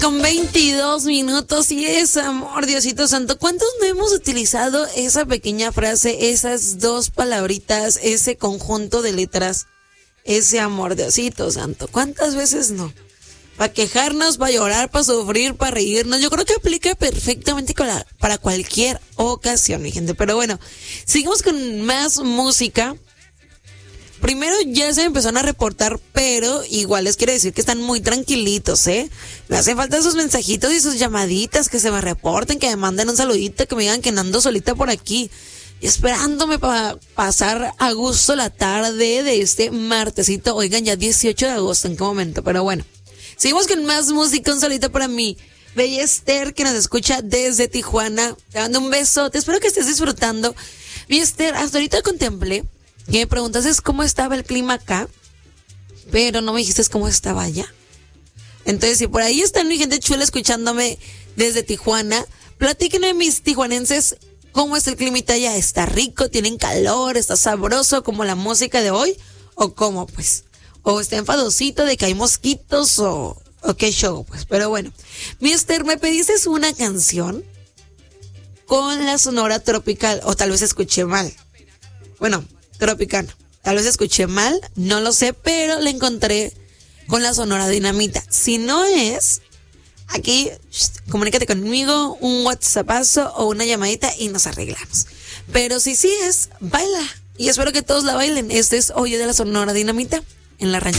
con 22 minutos y es amor, Diosito Santo. ¿Cuántos no hemos utilizado esa pequeña frase, esas dos palabritas, ese conjunto de letras? Ese amor, Diosito Santo. ¿Cuántas veces no? Para quejarnos, para llorar, para sufrir, para reírnos. Yo creo que aplica perfectamente para cualquier ocasión, mi gente. Pero bueno, seguimos con más música. Primero ya se empezaron a reportar, pero igual les quiero decir que están muy tranquilitos, ¿eh? Me hacen falta sus mensajitos y sus llamaditas, que se me reporten, que me manden un saludito, que me digan que ando solita por aquí, esperándome para pasar a gusto la tarde de este martesito. Oigan, ya 18 de agosto, ¿en qué momento? Pero bueno, seguimos con más música, un saludito para mí. Bella Esther, que nos escucha desde Tijuana. Te mando un beso, te espero que estés disfrutando. Mi Esther, hasta ahorita contemplé que me preguntaste cómo estaba el clima acá, pero no me dijiste cómo estaba allá. Entonces, si por ahí están mi gente chula escuchándome desde Tijuana, platíquenme, mis tijuanenses, cómo es el climita allá. ¿Está rico? ¿Tienen calor? ¿Está sabroso como la música de hoy? ¿O cómo, pues? ¿O está enfadosito de que hay mosquitos? ¿O qué show, pues? Pero bueno, mister, me pediste una canción con la Sonora Tropical, o tal vez escuché mal. Bueno, Tropicana. Tal vez escuché mal, no lo sé, pero la encontré con la Sonora Dinamita. Si no es, aquí comunícate conmigo, un WhatsAppazo o una llamadita y nos arreglamos. Pero si sí es, baila. Y espero que todos la bailen. Este es Oye de la Sonora Dinamita en la ranchera.